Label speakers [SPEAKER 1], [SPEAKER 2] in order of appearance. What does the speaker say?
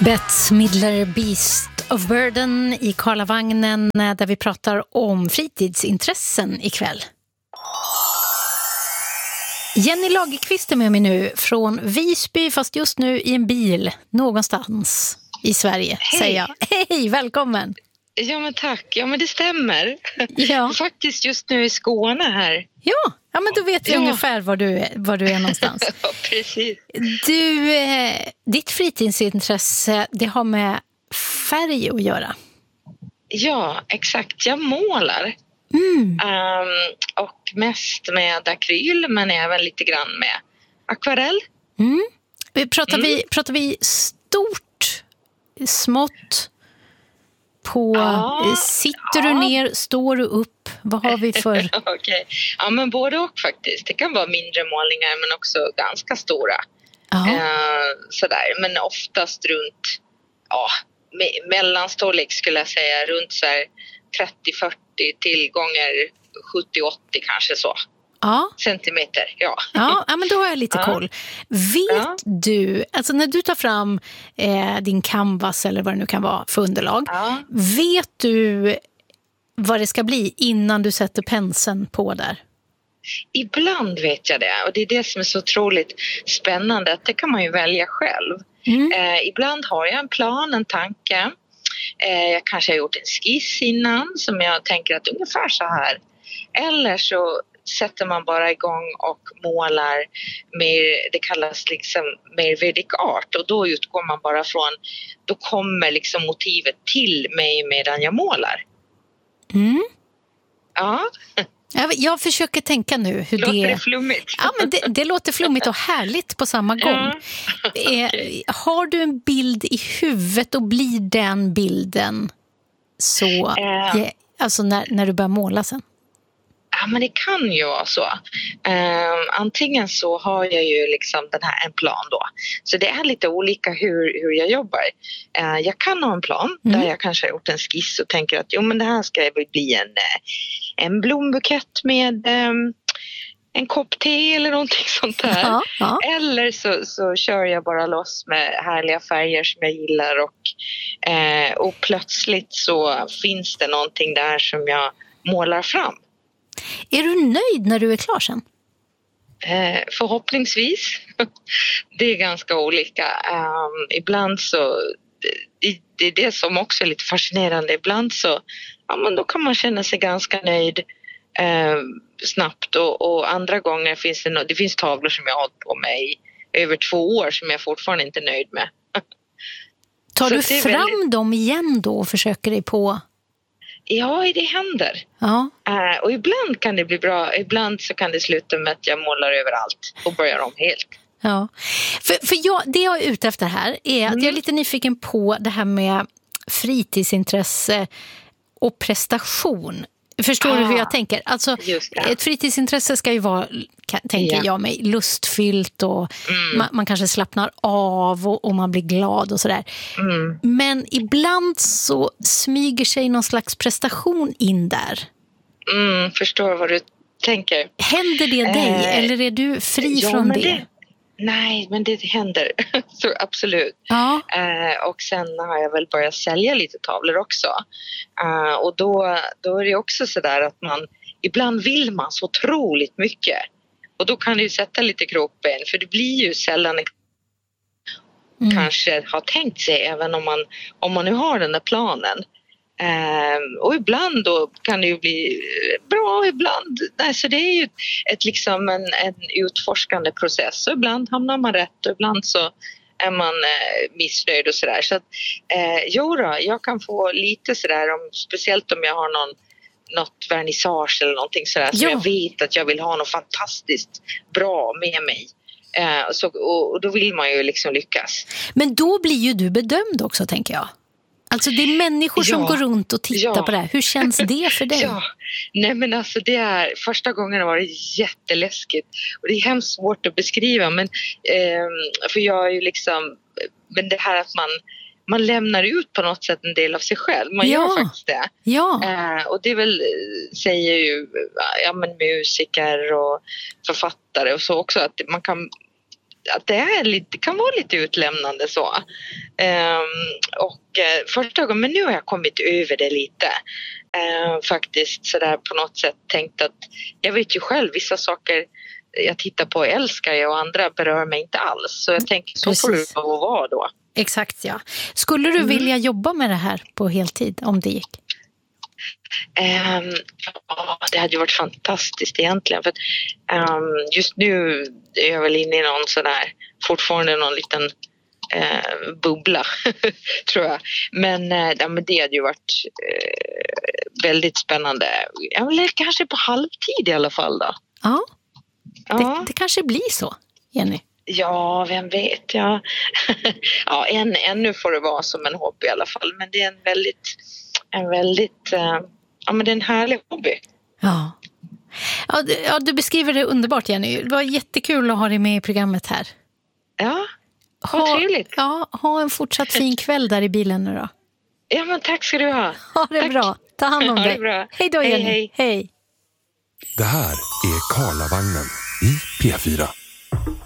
[SPEAKER 1] Bette Midler, Beast of Burden i Karlavagnen där vi pratar om fritidsintressen ikväll. Jenny Lagerqvist är med mig nu från Visby, fast just nu i en bil någonstans i Sverige. Hej. Säger jag. Hej, välkommen!
[SPEAKER 2] Ja men tack, ja men det stämmer.
[SPEAKER 1] Ja.
[SPEAKER 2] Faktiskt just nu i Skåne här.
[SPEAKER 1] Ja men då vet vi ungefär var du är någonstans.
[SPEAKER 2] Ja, precis.
[SPEAKER 1] Du, ditt fritidsintresse, det har med färg att göra.
[SPEAKER 2] Ja, exakt. Jag målar. Och mest med akryl, men även lite grann med akvarell.
[SPEAKER 1] Pratar vi stort, smått? Sitter du ner, står du upp? Vad har vi för...
[SPEAKER 2] Okej. Ja, men både och faktiskt. Det kan vara mindre målningar men också ganska stora. Sådär. Men oftast runt mellanstorlek skulle jag säga. Runt så här 30-40 till gånger 70-80 kanske så. Centimeter,
[SPEAKER 1] ja, men då har jag lite koll. Vet du, alltså när du tar fram din canvas eller vad det nu kan vara för underlag, vet du vad det ska bli innan du sätter penseln på där?
[SPEAKER 2] Ibland vet jag det, och det är det som är så otroligt spännande, att det kan man ju välja själv. Ibland har jag en plan, en tanke. Jag kanske har gjort en skiss innan som jag tänker att ungefär så här. Eller så sätter man bara igång och målar mer, det kallas liksom mer Vedic art, och då utgår man bara från, då kommer liksom motivet till mig medan jag målar. Ja.
[SPEAKER 1] Jag försöker tänka nu hur
[SPEAKER 2] låter det flummigt?
[SPEAKER 1] Ja, men det låter flummigt och härligt på samma gång. Okay. Har du en bild i huvudet och blir den bilden så alltså när du börjar måla sen?
[SPEAKER 2] Ja, men det kan ju vara så. Antingen så har jag ju liksom en plan då. Så det är lite olika hur jag jobbar. Jag kan ha en plan där jag kanske har gjort en skiss och tänker att men det här ska bli en blombukett med en kopp te eller någonting sånt där. Ja. Eller så kör jag bara loss med härliga färger som jag gillar och plötsligt så finns det någonting där som jag målar fram.
[SPEAKER 1] Är du nöjd när du är klar sen?
[SPEAKER 2] Förhoppningsvis. Det är ganska olika. Ibland så, det är det som också är lite fascinerande. Ibland så, men då kan man känna sig ganska nöjd snabbt. Och andra gånger finns det finns tavlor som jag har hållit på med i över 2 år som jag fortfarande inte är nöjd med.
[SPEAKER 1] Tar du fram dem igen då och försöker dig på?
[SPEAKER 2] Ja, det händer. Ja. Och ibland kan det bli bra. Ibland så kan det sluta med att jag målar överallt och börjar om helt.
[SPEAKER 1] Ja. För det jag är ute efter här är att jag är lite nyfiken på det här med fritidsintresse och prestation. Förstår du hur jag tänker? Alltså, ett fritidsintresse ska ju vara, tänker jag mig, lustfyllt och man kanske slappnar av och man blir glad och sådär. Men ibland så smyger sig någon slags prestation in där.
[SPEAKER 2] Förstår vad du tänker.
[SPEAKER 1] Händer det dig eller är du fri från det?
[SPEAKER 2] Nej, men det händer. Så absolut. Ja. Och sen har jag väl börjat sälja lite tavlor också. Och då är det också sådär att ibland vill man så otroligt mycket. Och då kan det ju sätta lite krokben. För det blir ju sällan kanske har tänkt sig, även om man nu har den där planen. Och ibland då kan det ju bli bra, ibland så det är ju liksom en utforskande process, och ibland hamnar man rätt och ibland så är man missnöjd och sådär, så att jag kan få lite sådär, speciellt om jag har något vernissage eller någonting sådär som jag vet att jag vill ha något fantastiskt bra med mig. Och då vill man ju liksom lyckas.
[SPEAKER 1] Men då blir ju du bedömd också, tänker jag. Alltså det är människor som går runt och tittar på det här. Hur känns det för dig?
[SPEAKER 2] Nej, men alltså första gången var det jätteläskigt. Och det är hemskt svårt att beskriva. Men, för jag är ju liksom, men det här att man lämnar ut på något sätt en del av sig själv. Man gör faktiskt det. Och det är väl, säger ju musiker och författare och så också, att man kan att det kan vara lite utlämnande så. Första gången, men nu har jag kommit över det lite. Faktiskt sådär på något sätt tänkt att jag vet ju själv vissa saker jag tittar på och älskar jag och andra berör mig inte alls. Så jag tänker så får det vara då.
[SPEAKER 1] Exakt, ja. Skulle du vilja jobba med det här på heltid om det gick?
[SPEAKER 2] Det hade ju varit fantastiskt egentligen. För att, just nu är jag väl inne i någon sån här, fortfarande någon liten bubbla tror jag. Men det hade ju varit väldigt spännande. Kanske på halvtid i alla fall då.
[SPEAKER 1] Ja. Det kanske blir så, Jenny.
[SPEAKER 2] Ja, vem vet jag. Ja, ännu får det vara som en hobby i alla fall. Men det är en väldigt men det är en härlig hobby.
[SPEAKER 1] Ja, du beskriver det underbart, Jenny. Det var jättekul att ha dig med i programmet här.
[SPEAKER 2] Ja, vad trevligt.
[SPEAKER 1] Ja, ha en fortsatt fin kväll där i bilen nu då.
[SPEAKER 2] Ja, men tack ska du ha.
[SPEAKER 1] Ha det bra. Ta hand om dig. Hej då, Jenny.
[SPEAKER 2] Hej.
[SPEAKER 1] Hej.
[SPEAKER 3] Det här är Karlavagnen i P4.